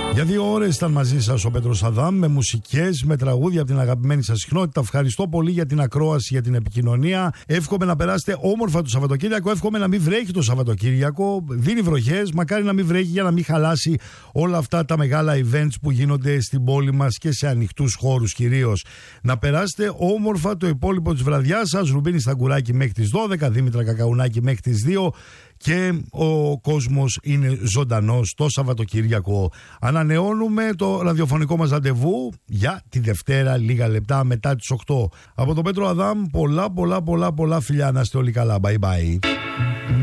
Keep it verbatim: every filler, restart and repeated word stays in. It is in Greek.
Για δύο ώρες ήταν μαζί σας ο Πέτρος Αδάμ με μουσικές, με τραγούδια από την αγαπημένη σας συχνότητα. Ευχαριστώ πολύ για την ακρόαση, για την επικοινωνία. Εύχομαι να περάσετε όμορφα το Σαββατοκύριακο. Εύχομαι να μην βρέχει το Σαββατοκύριακο. Δίνει βροχές, μακάρι να μην βρέχει για να μην χαλάσει όλα αυτά τα μεγάλα events που γίνονται στην πόλη μας και σε ανοιχτούς χώρους κυρίως. Να περάσετε όμορφα το υπόλοιπο της βραδιάς σας. Ρουμπίνη Σταγκουράκη μέχρι τις δώδεκα, Δήμητρα Κακαουνάκη μέχρι τις δύο. Και ο κόσμος είναι ζωντανός το Σαββατοκύριακο. Ανανεώνουμε το ραδιοφωνικό μας ραντεβού για τη Δευτέρα λίγα λεπτά μετά τις οκτώ. Από τον Πέτρο Αδάμ πολλά πολλά πολλά πολλά φιλιά, να είστε όλοι καλά. Bye bye.